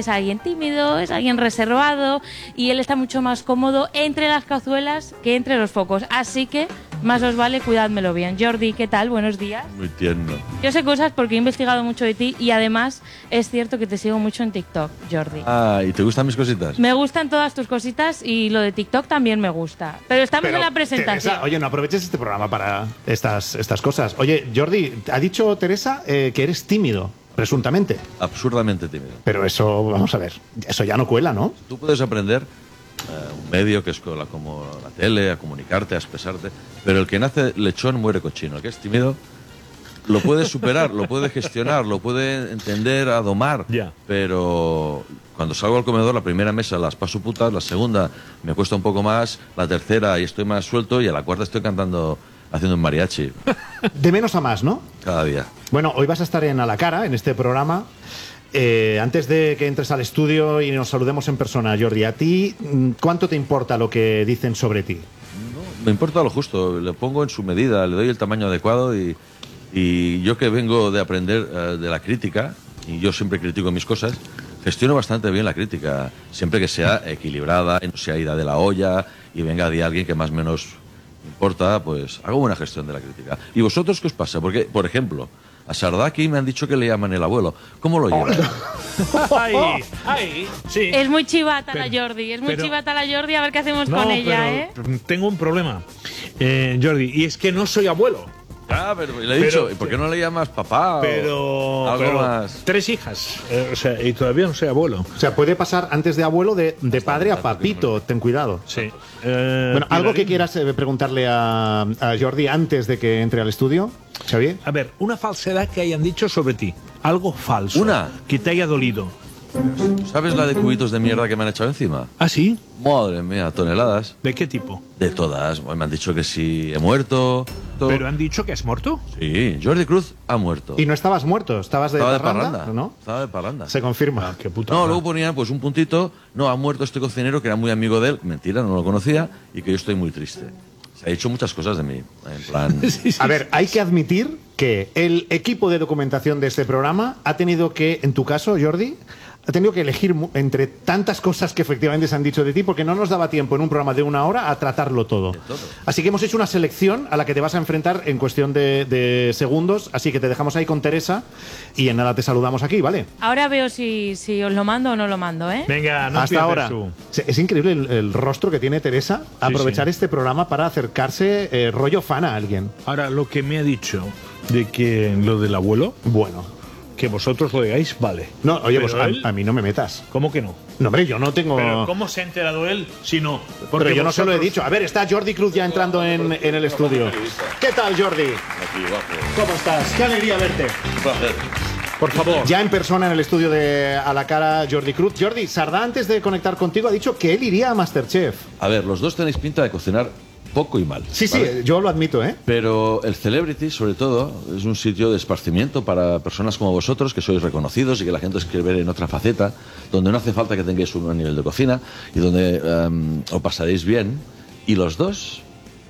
es alguien tímido, es alguien reservado y él está mucho más cómodo entre las cazuelas que entre los focos. Así que más os vale cuidádmelo bien. Jordi, ¿qué tal? Buenos días. Muy tierno. Yo sé cosas porque he investigado mucho de ti y además es cierto que te sigo mucho en TikTok, Jordi. Ah, ¿y te gustan mis cositas? Me gustan todas tus cositas y lo de TikTok también me gusta. Pero estamos en la presentación. Teresa, oye, no aproveches este programa para estas cosas. Oye, Jordi, ha dicho Teresa que eres tímido, presuntamente. Absurdamente tímido. Pero eso, vamos a ver, eso ya no cuela, ¿no? Tú puedes aprender un medio que es como la tele, a comunicarte, a expresarte, pero el que nace lechón muere cochino. El que es tímido lo puede superar, lo puede gestionar, lo puede entender, a domar. Ya. Pero cuando salgo al comedor, la primera mesa las paso putas, la segunda me cuesta un poco más, la tercera y estoy más suelto y a la cuarta estoy cantando, haciendo un mariachi. De menos a más, ¿no? Cada día. Bueno, hoy vas a estar en A la Cara, en este programa. Antes de que entres al estudio y nos saludemos en persona, Jordi, ¿a ti cuánto te importa lo que dicen sobre ti? No, me importa lo justo, le pongo en su medida, le doy el tamaño adecuado y yo que vengo de aprender de la crítica, y yo siempre critico mis cosas, gestiono bastante bien la crítica, siempre que sea equilibrada, no sea ida de la olla y venga de alguien que más o menos importa, pues hago buena gestión de la crítica. ¿Y vosotros qué os pasa? Porque, por ejemplo, a Sardaki me han dicho que le llaman el abuelo. ¿Cómo lo llevan? Ay, sí. Es muy chivata la Pero- Jordi, es muy pero- chivata la Jordi, a ver qué hacemos con ella, pero tengo un problema, Jordi, y es que no soy abuelo. Ah, pero le he dicho, ¿y por qué no le llamas papá? Pero, algo pero más. 3 hijas, o sea, y todavía no soy abuelo. O sea, puede pasar antes de abuelo de padre a papito, ten cuidado. Sí. Bueno, ¿algo que quieras preguntarle a Jordi antes de que entre al estudio, Xavier? A ver, una falsedad que hayan dicho sobre ti. Algo falso. Una. Que te haya dolido. ¿Sabes la de cubitos de mierda que me han echado encima? ¿Ah, sí? Madre mía, toneladas. ¿De qué tipo? De todas. Me han dicho que si he muerto. Todo. ¿Pero han dicho que has muerto? Sí, Jordi Cruz ha muerto. Y no estabas muerto, estabas de Estaba de parranda, parranda. ¿no? Estaba de parranda. Se confirma. Qué puta No, madre. luego ponían pues un puntito. No, ha muerto este cocinero que era muy amigo de él. Mentira, no lo conocía. Y que yo estoy muy triste. Se ha dicho muchas cosas de mí. En plan. Sí, sí. A ver, hay que admitir que el equipo de documentación de este programa ha tenido que, en tu caso, Jordi, ha tenido que elegir entre tantas cosas que efectivamente se han dicho de ti, porque no nos daba tiempo en un programa de 1 hora a tratarlo todo. todo. Así que hemos hecho una selección a la que te vas a enfrentar en cuestión de segundos, así que te dejamos ahí con Teresa y en nada te saludamos aquí, ¿vale? Ahora veo si os lo mando o no lo mando, ¿eh? Venga, no Hasta empieces ahora. tú. Es increíble el rostro que tiene Teresa, aprovechar sí. este programa para acercarse rollo fan a alguien. Ahora, lo que me ha dicho de que lo del abuelo, Bueno. que vosotros lo digáis, vale. No, oye, Pero pues él- a mí no me metas. ¿Cómo que no? No, hombre, yo no tengo... ¿Pero cómo se ha enterado él si no? Pero yo no se lo he vosotros- dicho. A ver, está Jordi Cruz ya entrando en el estudio. ¿Qué tal, Jordi? Aquí, guapo. ¿Cómo estás? Qué alegría verte. Un placer. Por favor. Ya en persona en el estudio de A la Cara, Jordi Cruz. Jordi, Sardá, antes de conectar contigo, ha dicho que él iría a Masterchef. A ver, los dos tenéis pinta de cocinar poco y mal. Sí, ¿vale? sí, yo lo admito, ¿eh? Pero el Celebrity, sobre todo, es un sitio de esparcimiento para personas como vosotros, que sois reconocidos y que la gente os quiere ver en otra faceta, donde no hace falta que tengáis un buen nivel de cocina y donde os pasaréis bien. Y los dos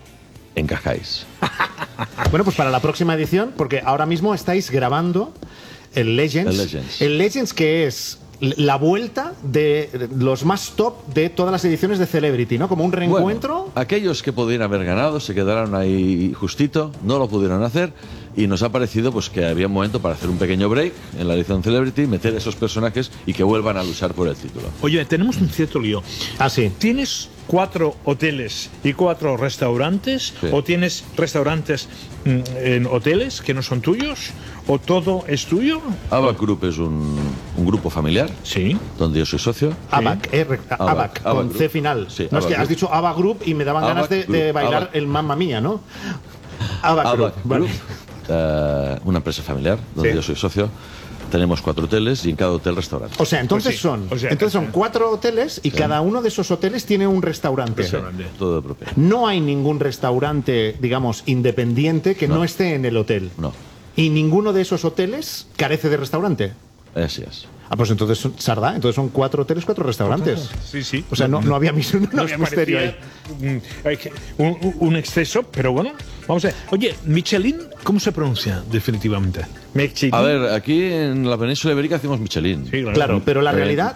encajáis. Bueno, pues para la próxima edición, porque ahora mismo estáis grabando el Legends. El Legends. El Legends, que es la vuelta de los más top de todas las ediciones de Celebrity, ¿no? Como un reencuentro. Bueno, aquellos que podían haber ganado se quedaron ahí justito, no lo pudieron hacer y nos ha parecido pues que había un momento para hacer un pequeño break en la edición Celebrity, meter esos personajes y que vuelvan a luchar por el título. Oye, tenemos un cierto lío. Ah, sí. ¿Tienes 4 hoteles y 4 restaurantes? Sí. ¿O tienes restaurantes en hoteles que no son tuyos? ¿O todo es tuyo? ABAC Group es un grupo familiar Sí. donde yo soy socio. ABAC, ABAC, con Group. C final. Sí, No, es que ABAC has dicho ABAC Group y me daban ABAC ganas de Group, bailar ABAC. el Mamma Mía, ¿no? ABAC Group. ABAC Vale. Group, una empresa familiar donde Sí. yo soy socio. Tenemos 4 hoteles y en cada hotel restaurante. O sea, entonces Pues sí. son, O sea, entonces son 4 hoteles y cada uno de esos hoteles tiene un restaurante. Restaurante. Todo de propiedad. No hay ningún restaurante, digamos, independiente que no esté en el hotel. No, Y ninguno de esos hoteles carece de restaurante. así es. Ah, pues entonces, Sardá, entonces son 4 hoteles, 4 restaurantes. Sí, sí. O sea, no había, no había Nos misterio ahí. parecía, un exceso, pero bueno, vamos a ver. Oye, Michelin, ¿cómo se pronuncia definitivamente? Michelin. A ver, aquí en la península ibérica hacemos Michelin. Sí, Claro, pero la realidad